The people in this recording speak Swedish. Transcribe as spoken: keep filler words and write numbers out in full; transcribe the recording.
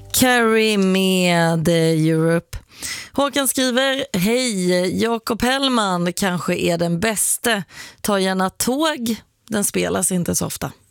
Carrie med Europe. Håkan skriver: hej, Jakob Hellman kanske är den bäste. Ta gärna tåg, den spelas inte så ofta.